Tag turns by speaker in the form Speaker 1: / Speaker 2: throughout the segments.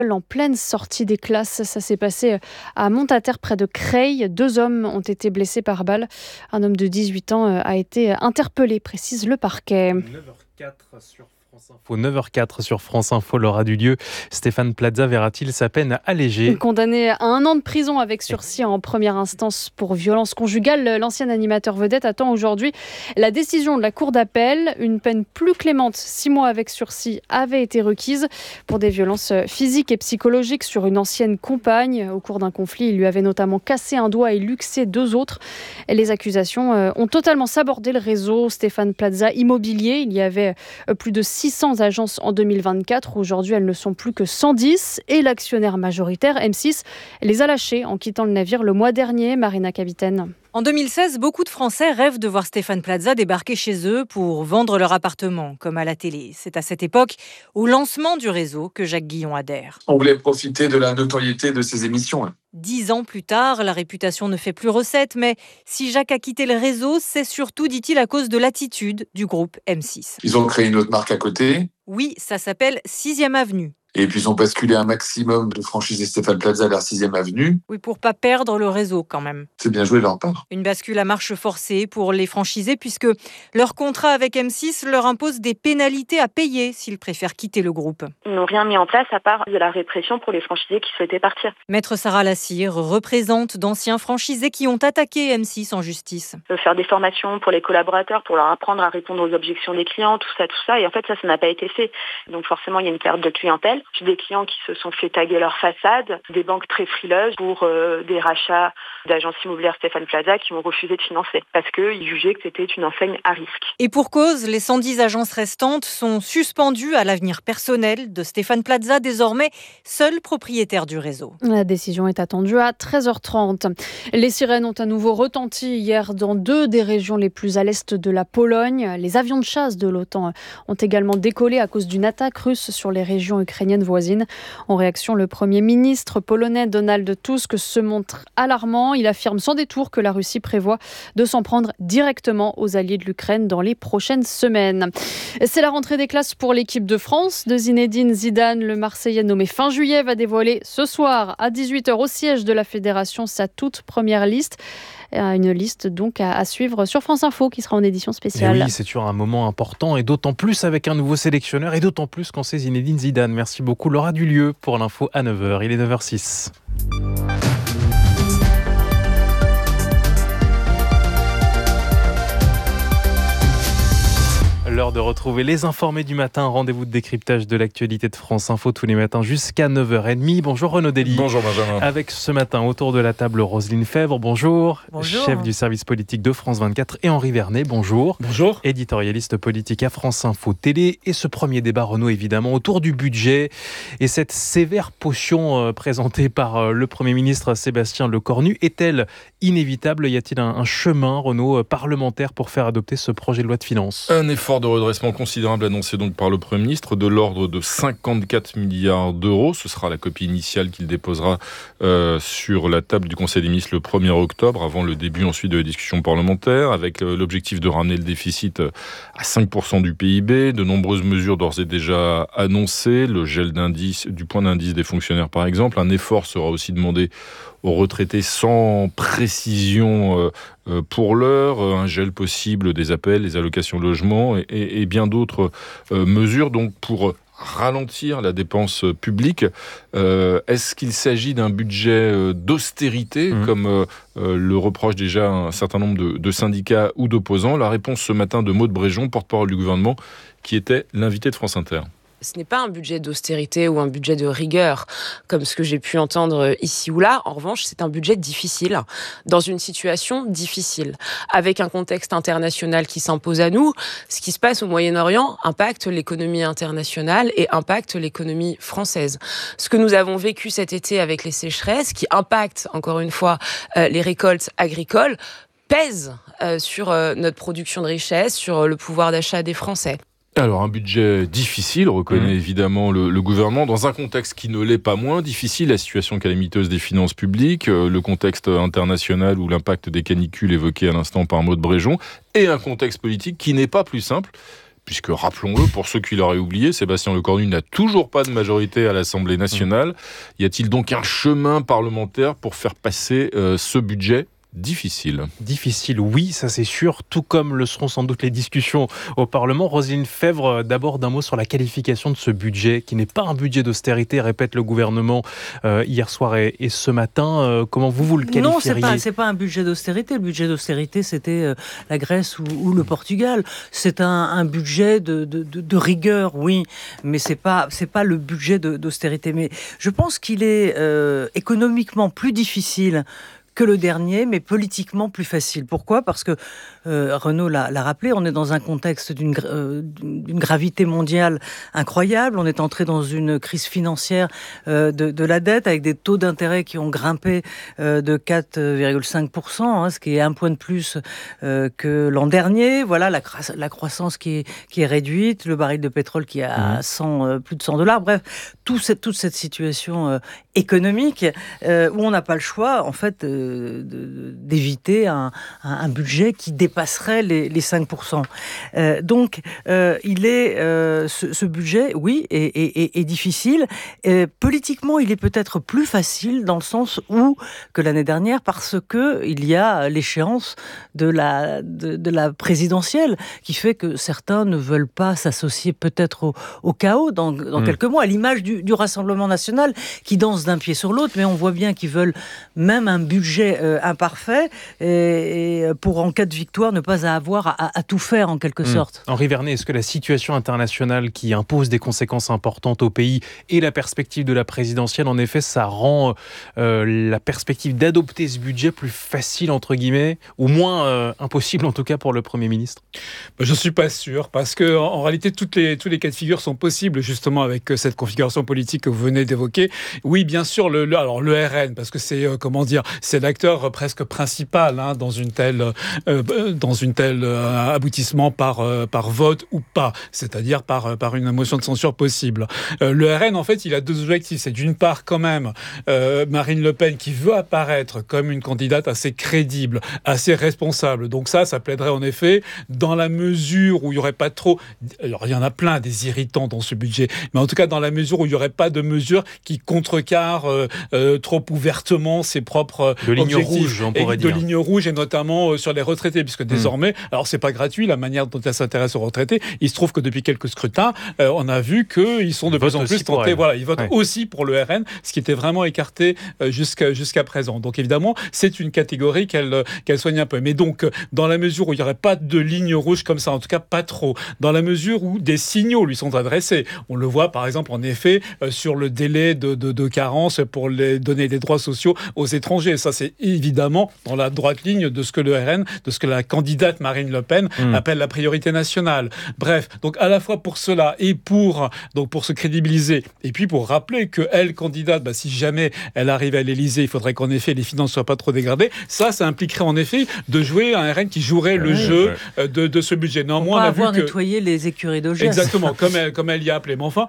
Speaker 1: En pleine sortie des classes, ça s'est passé à Montataire près de Creil. 2 hommes ont été blessés par balle. Un homme de 18 ans a été interpellé, précise le parquet.
Speaker 2: 9h04 sur France Info, Laura Dulieu. Stéphane Plaza verra-t-il sa peine allégée ?
Speaker 1: Condamné à 1 an de prison avec sursis en première instance pour violence conjugale, l'ancien animateur vedette attend aujourd'hui la décision de la cour d'appel. Une peine plus clémente, 6 mois avec sursis, avait été requise pour des violences physiques et psychologiques sur une ancienne compagne. Au cours d'un conflit, il lui avait notamment cassé un doigt et luxé 2 autres. Les accusations ont totalement sabordé le réseau Stéphane Plaza Immobilier. Il y avait plus de 600 agences en 2024. Aujourd'hui, elles ne sont plus que 110. Et l'actionnaire majoritaire, M6, les a lâchées en quittant le navire le mois dernier. Marina Capitaine.
Speaker 3: En 2016, beaucoup de Français rêvent de voir Stéphane Plaza débarquer chez eux pour vendre leur appartement, comme à la télé. C'est à cette époque, au lancement du réseau, que Jacques Guillon adhère.
Speaker 4: On voulait profiter de la notoriété de ces émissions.
Speaker 3: 10 ans plus tard, la réputation ne fait plus recette, mais si Jacques a quitté le réseau, c'est surtout, dit-il, à cause de l'attitude du groupe M6.
Speaker 4: Ils ont créé une autre marque à côté.
Speaker 3: Oui, ça s'appelle 6e Avenue.
Speaker 4: Et puis ils ont basculé un maximum de franchisés Stéphane Plaza vers 6e Avenue.
Speaker 3: Oui, pour pas perdre le réseau quand même.
Speaker 4: C'est bien joué de leur part.
Speaker 3: Une bascule à marche forcée pour les franchisés puisque leur contrat avec M6 leur impose des pénalités à payer s'ils préfèrent quitter le groupe.
Speaker 5: Ils n'ont rien mis en place à part de la répression pour les franchisés qui souhaitaient partir.
Speaker 3: Maître Sarah Lassire représente d'anciens franchisés qui ont attaqué M6 en justice.
Speaker 5: Faire des formations pour les collaborateurs, pour leur apprendre à répondre aux objections des clients, tout ça. Et en fait, ça n'a pas été fait. Donc forcément, il y a une perte de clientèle. J'ai des clients qui se sont fait taguer leur façade, des banques très frileuses pour des rachats d'agences immobilières Stéphane Plaza qui ont refusé de financer parce qu'ils jugeaient que c'était une enseigne à risque.
Speaker 3: Et pour cause, les 110 agences restantes sont suspendues à l'avenir personnel de Stéphane Plaza, désormais seul propriétaire du réseau.
Speaker 1: La décision est attendue à 13h30. Les sirènes ont à nouveau retenti hier dans 2 des régions les plus à l'est de la Pologne. Les avions de chasse de l'OTAN ont également décollé à cause d'une attaque russe sur les régions ukrainiennes voisines. En réaction, le Premier ministre polonais Donald Tusk se montre alarmant. Il affirme sans détour que la Russie prévoit de s'en prendre directement aux alliés de l'Ukraine dans les prochaines semaines. C'est la rentrée des classes pour l'équipe de France de Zinedine Zidane. Le Marseillais nommé fin juillet va dévoiler ce soir à 18h au siège de la fédération sa toute première liste. Une liste donc à suivre sur France Info qui sera en édition spéciale.
Speaker 2: Et oui, c'est toujours un moment important et d'autant plus avec un nouveau sélectionneur et d'autant plus quand c'est Zinedine Zidane. Merci beaucoup Laura Dulieu pour l'info à 9h. Il est 9h06. L'heure de retrouver les informés du matin. Rendez-vous de décryptage de l'actualité de France Info tous les matins jusqu'à 9h30. Bonjour Renaud Dely.
Speaker 6: Bonjour Benjamin.
Speaker 2: Avec ce matin autour de la table Roselyne Fèvre. Bonjour.
Speaker 3: Bonjour.
Speaker 2: Chef du service politique de France 24 et Henri Vernet. Bonjour.
Speaker 6: Bonjour.
Speaker 2: Éditorialiste politique à France Info Télé. Et ce premier débat Renaud évidemment autour du budget et cette sévère potion présentée par le Premier ministre Sébastien Lecornu est-elle inévitable ? Y a-t-il un chemin Renaud parlementaire pour faire adopter ce projet de loi de finances ?
Speaker 6: Un effort de redressement considérable annoncé donc par le Premier ministre de l'ordre de 54 milliards d'euros. Ce sera la copie initiale qu'il déposera sur la table du Conseil des ministres le 1er octobre, avant le début ensuite de la discussion parlementaire, avec l'objectif de ramener le déficit à 5% du PIB. De nombreuses mesures d'ores et déjà annoncées, le gel du point d'indice des fonctionnaires par exemple. Un effort sera aussi demandé aux retraités sans précision pour l'heure, un gel possible des appels, des allocations logement et bien d'autres mesures donc pour ralentir la dépense publique. Est-ce qu'il s'agit d'un budget d'austérité, comme le reproche déjà un certain nombre de syndicats ou d'opposants ? La réponse ce matin de Maud Bréjon, porte-parole du gouvernement, qui était l'invité de France Inter.
Speaker 7: Ce n'est pas un budget d'austérité ou un budget de rigueur, comme ce que j'ai pu entendre ici ou là. En revanche, c'est un budget difficile, dans une situation difficile, avec un contexte international qui s'impose à nous. Ce qui se passe au Moyen-Orient impacte l'économie internationale et impacte l'économie française. Ce que nous avons vécu cet été avec les sécheresses, qui impactent, encore une fois, les récoltes agricoles, pèse sur notre production de richesse, sur le pouvoir d'achat des Français.
Speaker 6: Alors, un budget difficile, reconnaît évidemment le gouvernement, dans un contexte qui ne l'est pas moins difficile, la situation calamiteuse des finances publiques, le contexte international où l'impact des canicules évoqué à l'instant par Maud Bréjon, et un contexte politique qui n'est pas plus simple, puisque, rappelons-le, pour ceux qui l'auraient oublié, Sébastien Lecornu n'a toujours pas de majorité à l'Assemblée nationale. Y a-t-il donc un chemin parlementaire pour faire passer ce budget difficile?
Speaker 2: Difficile, oui, ça c'est sûr, tout comme le seront sans doute les discussions au Parlement. Roselyne Febvre, d'abord d'un mot sur la qualification de ce budget, qui n'est pas un budget d'austérité, répète le gouvernement hier soir et ce matin. Comment vous le qualifieriez?
Speaker 8: Non, c'est pas un budget d'austérité. Le budget d'austérité, c'était la Grèce ou le Portugal. C'est un budget de rigueur, oui, mais c'est pas le budget d'austérité. Mais je pense qu'il est économiquement plus difficile que le dernier, mais politiquement plus facile. Pourquoi ? Parce que, Renaud l'a rappelé, on est dans un contexte d'une gravité mondiale incroyable. On est entré dans une crise financière de la dette, avec des taux d'intérêt qui ont grimpé de 4,5%, ce qui est un point de plus que l'an dernier. Voilà, la croissance qui est réduite, le baril de pétrole qui est à plus de $100. Bref, toute cette situation économique où on n'a pas le choix, en fait, d'éviter un budget qui dépasserait les 5%. Donc, ce budget, oui, est difficile. Politiquement, il est peut-être plus facile dans le sens où que l'année dernière, parce que il y a l'échéance de la présidentielle qui fait que certains ne veulent pas s'associer peut-être au chaos dans quelques mois, à l'image du Rassemblement national qui danse d'un pied sur l'autre, mais on voit bien qu'ils veulent même un budget imparfait et pour, en cas de victoire, ne pas avoir à tout faire en quelque sorte.
Speaker 2: Henri Vernet, est-ce que la situation internationale qui impose des conséquences importantes au pays et la perspective de la présidentielle, en effet, ça rend la perspective d'adopter ce budget plus facile, entre guillemets, ou moins impossible en tout cas pour le Premier ministre?
Speaker 9: Je ne suis pas sûr, parce que en réalité, tous les cas de figure sont possibles, justement, avec cette configuration politique que vous venez d'évoquer. Oui, bien sûr, le RN, parce que c'est, c'est l'acteur presque principal dans une telle aboutissement par vote ou pas, c'est-à-dire par une motion de censure possible. Le RN, en fait, il a deux objectifs. C'est d'une part, quand même, Marine Le Pen qui veut apparaître comme une candidate assez crédible, assez responsable. Donc ça plaiderait en effet dans la mesure où il n'y aurait pas trop... Alors, il y en a plein des irritants dans ce budget, mais en tout cas dans la mesure où il n'y aurait pas de mesures qui contrecarrent trop ouvertement ses propres
Speaker 2: de lignes
Speaker 9: objectifs.
Speaker 2: Rouges, on pourrait dire.
Speaker 9: De lignes rouges, et notamment sur les retraités, puisque désormais, alors c'est pas gratuit la manière dont elle s'intéresse aux retraités. Il se trouve que depuis quelques scrutins, on a vu qu'ils sont de plus en plus tentés. Voilà, ils votent aussi pour le RN, ce qui était vraiment écarté jusqu'à présent. Donc évidemment, c'est une catégorie qu'elle soigne un peu. Mais donc, dans la mesure où il n'y aurait pas de ligne rouge comme ça, en tout cas pas trop, dans la mesure où des signaux lui sont adressés, on le voit par exemple en effet sur le délai de carence pour donner des droits sociaux aux étrangers. Ça, c'est évidemment dans la droite ligne de ce que le RN, de ce que la candidate Marine Le Pen appelle la priorité nationale. Bref, donc à la fois pour cela et pour se crédibiliser, et puis pour rappeler qu'elle, candidate, si jamais elle arrive à l'Élysée, il faudrait qu'en effet les finances ne soient pas trop dégradées. Ça impliquerait en effet de jouer un RN qui jouerait le jeu de ce budget. Néanmoins, on a
Speaker 8: avoir
Speaker 9: vu que...
Speaker 8: nettoyé les écuries d'Augias.
Speaker 9: Exactement, comme elle y a appelé. Mais enfin,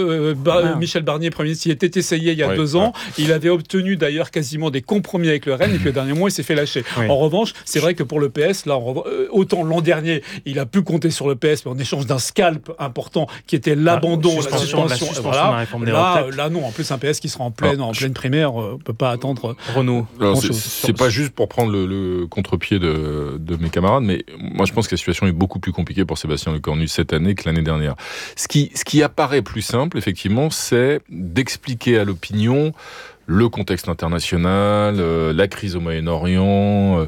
Speaker 9: Michel Barnier, Premier ministre, il était essayé il y a 2 ans. Il avait obtenu d'ailleurs quasiment des compromis avec le RN, et puis le dernier mois, il s'est fait lâcher. En revanche, c'est vrai que pour le PS, là, autant l'an dernier, il a pu compter sur le PS, mais en échange d'un scalp important qui était l'abandon, la suspension de la réforme des retraites. Là, non. En plus, un PS qui sera en pleine primaire, on ne peut pas attendre.
Speaker 2: Renaud.
Speaker 6: C'est pas juste pour prendre le contre-pied de mes camarades, mais moi, je pense que la situation est beaucoup plus compliquée pour Sébastien Lecornu cette année que l'année dernière. Ce qui apparaît plus simple, effectivement, c'est d'expliquer à l'opinion le contexte international, la crise au Moyen-Orient,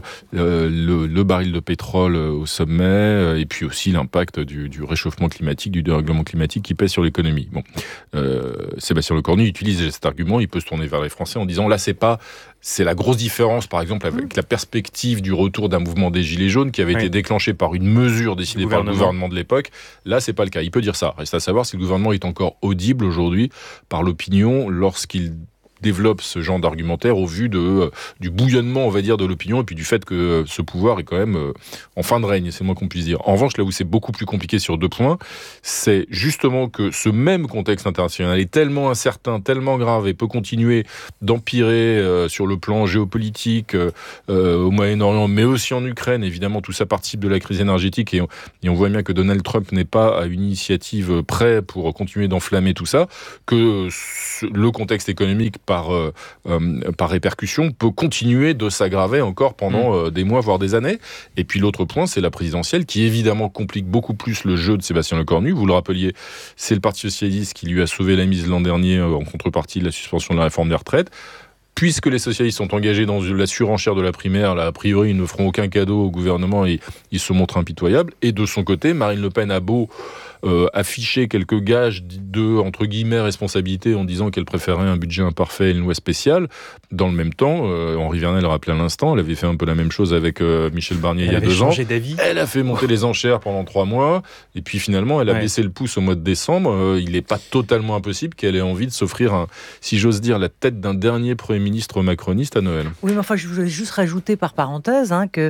Speaker 6: le baril de pétrole au sommet, et puis aussi l'impact du réchauffement climatique, du dérèglement climatique qui pèse sur l'économie. Bon, Sébastien Lecornu utilise cet argument, il peut se tourner vers les Français en disant là, c'est la grosse différence, par exemple, avec la perspective du retour d'un mouvement des Gilets jaunes qui avait été déclenché par une mesure décidée par le gouvernement de l'époque. Là, c'est pas le cas. Il peut dire ça. Reste à savoir si le gouvernement est encore audible aujourd'hui par l'opinion lorsqu'il développe ce genre d'argumentaire au vu du bouillonnement, on va dire, de l'opinion, et puis du fait que ce pouvoir est quand même en fin de règne, c'est le moins qu'on puisse dire. En revanche, là où c'est beaucoup plus compliqué sur 2 points, c'est justement que ce même contexte international est tellement incertain, tellement grave, et peut continuer d'empirer sur le plan géopolitique au Moyen-Orient, mais aussi en Ukraine. Évidemment, tout ça participe de la crise énergétique, et on voit bien que Donald Trump n'est pas à une initiative près pour continuer d'enflammer tout ça, que le contexte économique par répercussion peut continuer de s'aggraver encore pendant des mois, voire des années. Et puis l'autre point, c'est la présidentielle, qui évidemment complique beaucoup plus le jeu de Sébastien Lecornu. Vous le rappeliez, c'est le Parti socialiste qui lui a sauvé la mise l'an dernier en contrepartie de la suspension de la réforme des retraites. Puisque les socialistes sont engagés dans la surenchère de la primaire, là, a priori, ils ne feront aucun cadeau au gouvernement et ils se montrent impitoyables. Et de son côté, Marine Le Pen a beau afficher quelques gages de, entre guillemets, responsabilité en disant qu'elle préférait un budget imparfait et une loi spéciale. Dans le même temps, Henri Vernel le rappelait à l'instant, elle avait fait un peu la même chose avec Michel Barnier il y a 2 ans. Elle a fait monter les enchères pendant 3 mois, et puis finalement, elle a baissé le pouce au mois de décembre. Il n'est pas totalement impossible qu'elle ait envie de s'offrir, si j'ose dire, la tête d'un dernier Premier ministre macroniste à Noël.
Speaker 8: Oui, mais enfin, je voulais juste rajouter par parenthèse que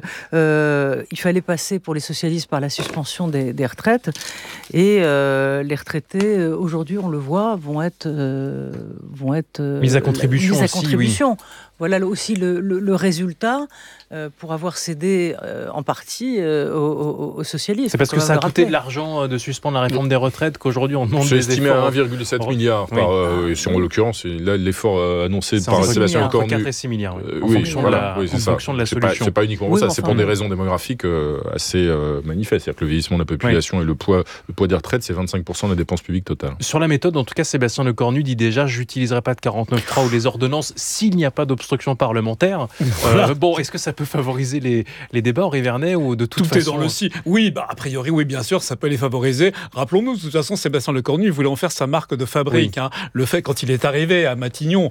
Speaker 8: il fallait passer pour les socialistes par la suspension des retraites, et les retraités, aujourd'hui, on le voit, vont être
Speaker 2: mis à contribution.
Speaker 8: Oui. Voilà aussi le résultat pour avoir cédé en partie aux socialistes.
Speaker 2: C'est parce que ça a coûté de l'argent de suspendre la réforme des retraites qu'aujourd'hui on demande des efforts.
Speaker 6: C'est estimé à 1,7 milliard. En l'occurrence, là, l'effort annoncé par Sébastien Lecornu.
Speaker 2: 4 et 6 milliards. En fonction de la solution.
Speaker 6: C'est pas uniquement ça, c'est pour des raisons démographiques assez manifestes. C'est-à-dire que le vieillissement de la population et le poids des retraites, c'est 25% de la dépense publique totale. Sur
Speaker 2: la méthode, en tout cas, Sébastien Lecornu dit déjà, j'utiliserai pas de 49.3 ou les ordonnances s'il n'y a pas d'obstruction parlementaire. Est-ce que ça peut favoriser les débats, Henri Vernet, ou de toute façon...
Speaker 9: Tout est dans le si. Oui, a priori, oui, bien sûr, ça peut les favoriser. Rappelons-nous, de toute façon, Sébastien Lecornu voulait en faire sa marque de fabrique. Oui. Le fait, quand il est arrivé à Matignon,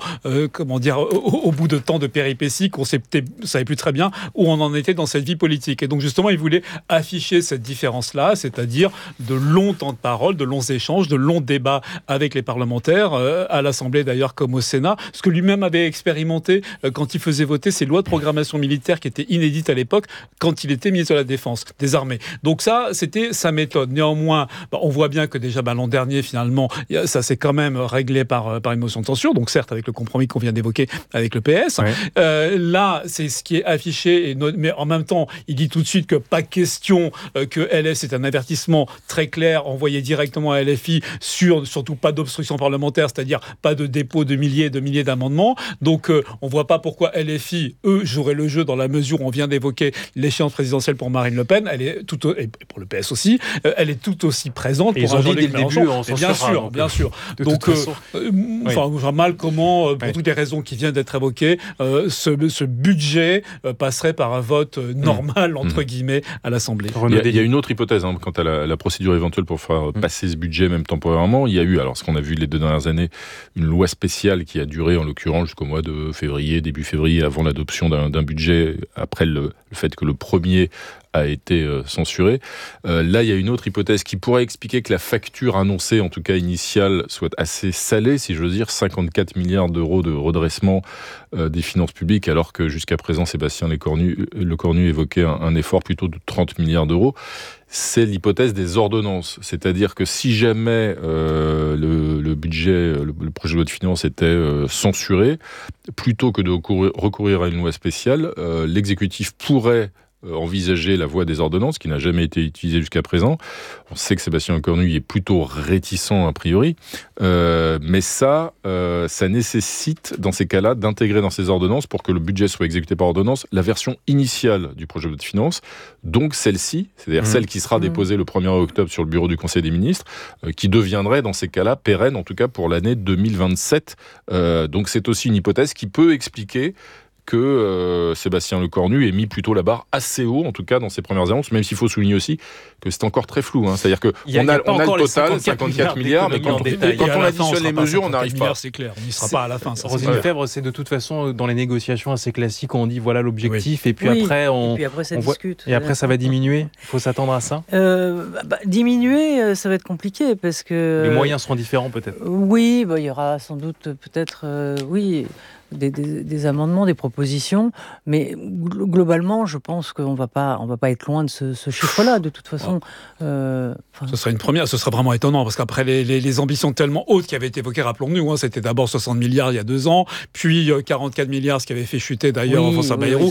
Speaker 9: au bout de tant de péripéties, qu'on savait plus très bien où on en était dans cette vie politique. Et donc, justement, il voulait afficher cette différence-là, c'est-à-dire de longs temps de parole, de longs échanges, de longs débats avec les parlementaires, à l'Assemblée d'ailleurs comme au Sénat, ce que lui-même avait expérimenté quand il faisait voter ces lois de programmation militaire qui étaient inédites à l'époque, quand il était ministre de la Défense, des Armées. Donc ça, c'était sa méthode. Néanmoins, on voit bien que déjà l'an dernier, finalement, ça s'est quand même réglé par une motion de censure, donc certes avec le compromis qu'on vient d'évoquer avec le PS. Ouais. Là, c'est ce qui est affiché, mais en même temps, il dit tout de suite que pas question que LF, c'est un avertissement très clair envoyé directement à LFI surtout pas d'obstruction parlementaire, c'est-à-dire pas de dépôt de milliers et de milliers d'amendements. Donc on voit pas pourquoi LFI, eux, joueraient le jeu dans la mesure où on vient d'évoquer l'échéance présidentielle pour Marine Le Pen. Elle est et pour le PS aussi, elle est tout aussi présente pour Jean-Luc Mélenchon. Bien sûr. Donc, je vois mal comment, pour toutes les raisons qui viennent d'être évoquées, ce budget passerait par un vote normal, entre guillemets, à l'Assemblée.
Speaker 6: Il y a une autre hypothèse quant à la procédure éventuelle pour faire passer ce budget, même temporairement. Il y a eu, alors ce qu'on a vu les 2 dernières années, une loi spéciale qui a duré, en l'occurrence, jusqu'au mois de février, début février, avant l'adoption d'un budget, après le fait que le premier a été censuré. Là, il y a une autre hypothèse qui pourrait expliquer que la facture annoncée, en tout cas initiale, soit assez salée, si j'ose dire, 54 milliards d'euros de redressement des finances publiques, alors que jusqu'à présent, Sébastien Lecornu évoquait un effort plutôt de 30 milliards d'euros. C'est l'hypothèse des ordonnances. C'est-à-dire que si jamais le budget, le projet de loi de finances était censuré, plutôt que de recourir à une loi spéciale, l'exécutif pourrait envisager la voie des ordonnances, qui n'a jamais été utilisée jusqu'à présent. On sait que Sébastien Lecornu est plutôt réticent a priori, mais ça nécessite, dans ces cas-là, d'intégrer dans ces ordonnances, pour que le budget soit exécuté par ordonnance, la version initiale du projet de loi de finances, donc celle-ci, c'est-à-dire celle qui sera déposée le 1er octobre sur le bureau du Conseil des ministres, qui deviendrait, dans ces cas-là, pérenne, en tout cas pour l'année 2027. Donc c'est aussi une hypothèse qui peut expliquer que Sébastien Lecornu ait mis plutôt la barre assez haut, en tout cas dans ses premières annonces, même s'il faut souligner aussi que c'est encore très flou. C'est-à-dire qu'on a le total, 54 milliards, mais quand on additionne les mesures, on n'arrive pas.
Speaker 9: C'est clair, on n'y sera pas à la fin.
Speaker 2: Roselyne Febvre, c'est de toute façon dans les négociations assez classiques, on dit voilà l'objectif, et puis après
Speaker 8: ça discute.
Speaker 2: Et après ça va diminuer. Il faut s'attendre à ça.
Speaker 8: Diminuer, ça va être compliqué parce que
Speaker 2: les moyens seront différents peut-être.
Speaker 8: Oui, il y aura sans doute peut-être des amendements, des propositions, mais globalement, je pense qu'on va pas être loin de ce chiffre-là, de toute façon.
Speaker 9: Ce serait une première, ce serait vraiment étonnant, parce qu'après les ambitions tellement hautes qui avaient été évoquées, rappelons-nous, c'était d'abord 60 milliards il y a 2 ans, puis 44 milliards, ce qui avait fait chuter d'ailleurs François Bayrou.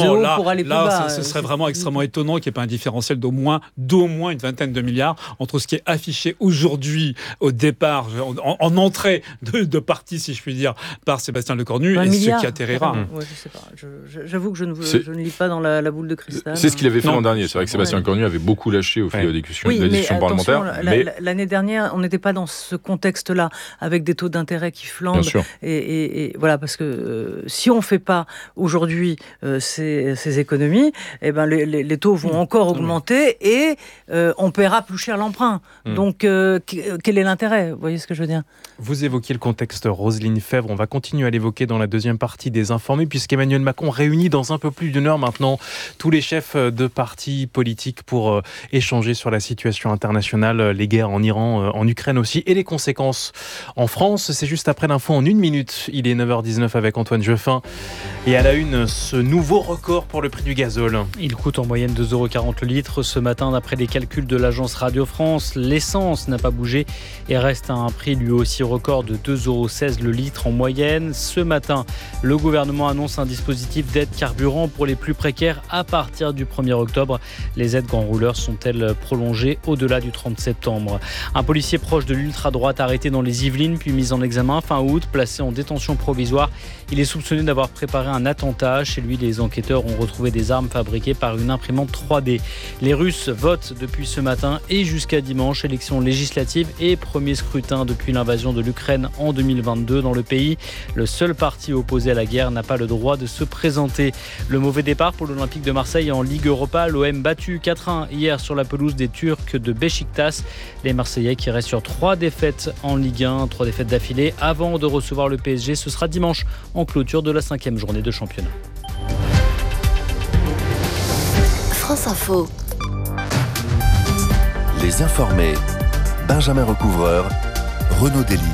Speaker 9: Ce serait vraiment extrêmement étonnant qu'il n'y ait pas un différentiel d'au moins une vingtaine de milliards entre ce qui est affiché aujourd'hui au départ, en entrée de parti, si je puis dire, par Sébastien Lecornu, et ce qui atterrira.
Speaker 8: Je sais pas. J'avoue que je ne lis pas dans la boule de cristal.
Speaker 6: C'est ce qu'il avait fait l'an dernier. C'est vrai que Sébastien Lecornu avait beaucoup lâché au fil de la discussion parlementaire.
Speaker 8: L'année dernière, on n'était pas dans ce contexte-là, avec des taux d'intérêt qui flambent. Et voilà, parce que si on ne fait pas aujourd'hui ces économies, les taux vont encore augmenter et on paiera plus cher l'emprunt. Donc, quel est l'intérêt ? Vous voyez ce que je veux dire ?
Speaker 2: Vous évoquiez le contexte, Roselyne Febvre. On va continuer à l'évoquer dans la deuxième partie des Informés, puisqu'Emmanuel Macron réunit dans un peu plus d'une heure maintenant tous les chefs de partis politiques pour échanger sur la situation internationale, les guerres en Iran, en Ukraine aussi, et les conséquences en France. C'est juste après l'info en 1 minute. Il est 9h19 avec Antoine Jeffin. Et à la une, ce nouveau record pour le prix du gazole.
Speaker 10: Il coûte en moyenne 2,40 € le litre. Ce matin, d'après les calculs de l'agence Radio France, l'essence n'a pas bougé et reste à un prix lui aussi record de 2,16 € le litre en moyenne. Ce matin, le gouvernement annonce un dispositif d'aide carburant pour les plus précaires à partir du 1er octobre. Les aides grands rouleurs sont-elles prolongées au-delà du 30 septembre ? Un policier proche de l'ultra-droite arrêté dans les Yvelines puis mis en examen fin août, placé en détention provisoire. Il est soupçonné d'avoir préparé un attentat. Chez lui, les enquêteurs ont retrouvé des armes fabriquées par une imprimante 3D. Les Russes votent depuis ce matin et jusqu'à dimanche, élections législatives et premier scrutin depuis l'invasion de l'Ukraine en 2022 dans le pays. Le seul parti opposé à la guerre n'a pas le droit de se présenter. Le mauvais départ pour l'Olympique de Marseille en Ligue Europa. L'OM battu 4-1 hier sur la pelouse des Turcs de Beşiktaş. Les Marseillais qui restent sur 3 défaites en Ligue 1, 3 défaites d'affilée avant de recevoir le PSG. Ce sera dimanche en clôture de la 5e journée de championnat.
Speaker 11: France Info. Les Informés. Benjamin Recouvreur, Renaud Dely.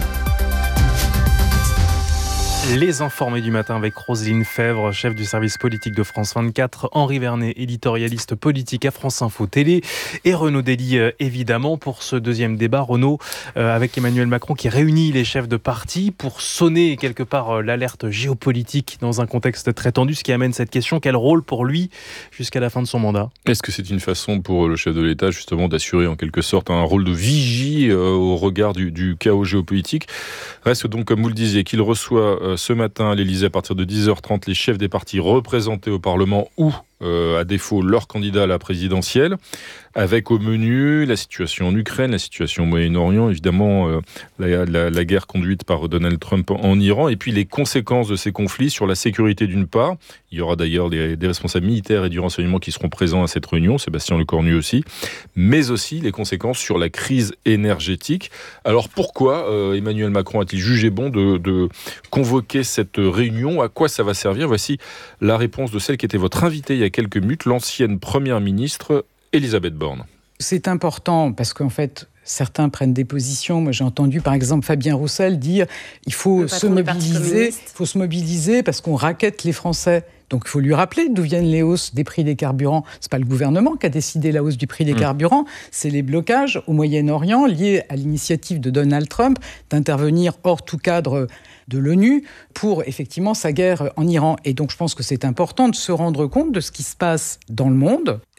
Speaker 2: Les Informés du matin avec Roselyne Febvre, chef du service politique de France 24, Henri Vernet, éditorialiste politique à France Info Télé, et Renaud Dely évidemment pour ce deuxième débat. Renaud, avec Emmanuel Macron qui réunit les chefs de parti pour sonner quelque part l'alerte géopolitique dans un contexte très tendu, ce qui amène cette question, quel rôle pour lui jusqu'à la fin de son mandat ?
Speaker 6: Est-ce que c'est une façon pour le chef de l'État justement d'assurer en quelque sorte un rôle de vigie au regard du chaos géopolitique ? Reste donc, comme vous le disiez, qu'il reçoit ce matin à l'Élysée à partir de 10h30 les chefs des partis représentés au Parlement ou à défaut leur candidat à la présidentielle, avec au menu la situation en Ukraine, la situation au Moyen-Orient, évidemment la guerre conduite par Donald Trump en Iran, et puis les conséquences de ces conflits sur la sécurité d'une part. Il y aura d'ailleurs des responsables militaires et du renseignement qui seront présents à cette réunion, Sébastien Lecornu aussi, mais aussi les conséquences sur la crise énergétique. Alors pourquoi Emmanuel Macron a-t-il jugé bon de convoquer cette réunion ? À quoi ça va servir ? Voici la réponse de celle qui était votre invitée il y a quelques minutes, l'ancienne première ministre Elisabeth Borne.
Speaker 12: C'est important parce qu'en fait, certains prennent des positions. Moi, j'ai entendu par exemple Fabien Roussel dire il faut se mobiliser parce qu'on raquette les Français. Donc, il faut lui rappeler d'où viennent les hausses des prix des carburants. C'est pas le gouvernement qui a décidé la hausse du prix des carburants, c'est les blocages au Moyen-Orient liés à l'initiative de Donald Trump d'intervenir hors tout cadre de l'ONU pour effectivement sa guerre en Iran. Et donc, je pense que c'est important de se rendre compte de ce qui se passe dans le monde.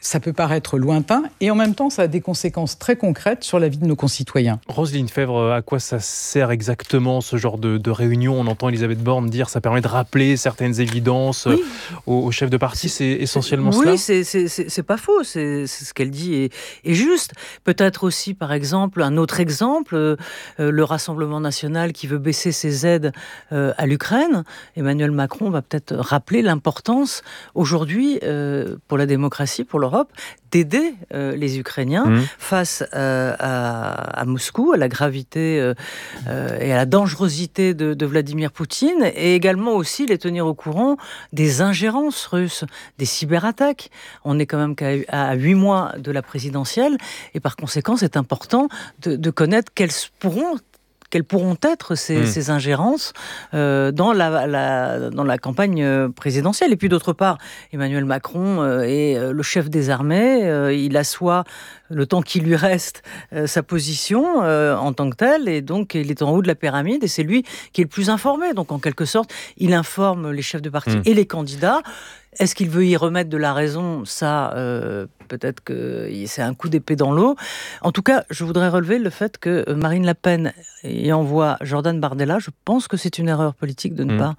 Speaker 12: ça peut paraître lointain et en même temps, ça a des conséquences très concrètes sur la vie de nos concitoyens.
Speaker 2: Roselyne Febvre, à quoi ça sert exactement ce genre de réunion ? On entend Elisabeth Borne dire que ça permet de rappeler certaines évidences aux chefs de parti. C'est essentiellement cela ?
Speaker 8: Oui, c'est pas faux. C'est ce qu'elle dit est juste. Peut-être aussi, par exemple, un autre exemple, le Rassemblement national qui veut baisser ses aides à l'Ukraine. Emmanuel Macron va peut-être rappeler l'importance aujourd'hui pour la démocratie, pour l'Europe, d'aider les Ukrainiens face à Moscou, à la gravité et à la dangerosité de Vladimir Poutine, et également aussi les tenir au courant des ingérences russes, des cyberattaques. On est quand même à 8 mois de la présidentielle, et par conséquent, c'est important de connaître quelles pourront être ces ingérences dans la campagne présidentielle. Et puis d'autre part, Emmanuel Macron est le chef des armées, il assoit le temps qui lui reste sa position en tant que tel, et donc il est en haut de la pyramide, et c'est lui qui est le plus informé. Donc en quelque sorte, il informe les chefs de parti et les candidats. Est-ce qu'il veut y remettre de la raison ? Ça, peut-être que c'est un coup d'épée dans l'eau. En tout cas, je voudrais relever le fait que Marine Le Pen y envoie Jordan Bardella. Je pense que c'est une erreur politique de ne pas